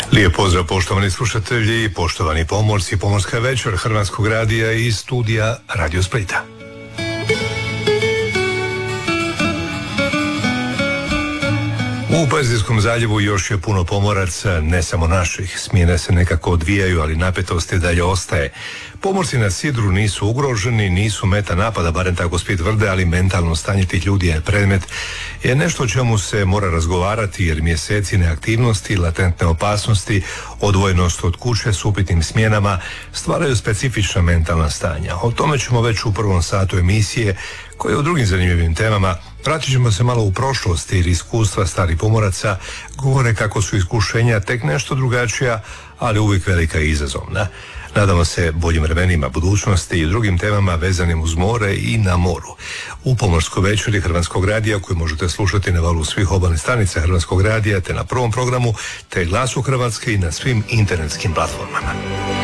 Lijep pozdrav poštovani slušatelji, poštovani pomorci, Pomorska večer Hrvatskog radija i studija Radio Splita. U Perzijskom zaljevu još je puno pomoraca, ne samo naših. Smjene se nekako odvijaju, ali napetosti dalje ostaje. Pomorci na sidru nisu ugroženi, nisu meta napada, barem tako Split tvrde, ali mentalno stanje tih ljudi je predmet, je nešto o čemu se mora razgovarati, jer mjeseci neaktivnosti, latentne opasnosti, odvojenost od kuće s upitnim smjenama stvaraju specifična mentalna stanja. O tome ćemo već u prvom satu emisije, koje u drugim zanimljivim temama. Vratit ćemo se malo u prošlost, jer iskustva starih pomoraca govore kako su iskušenja tek nešto drugačija, ali uvijek velika i izazovna. Nadamo se boljim vremenima budućnosti i drugim temama vezanim uz more i na moru. U Pomorskoj večeri Hrvatskog radija, koju možete slušati na valu svih obalnih stanica Hrvatskog radija, te na prvom programu, te Glasu Hrvatske i na svim internetskim platformama.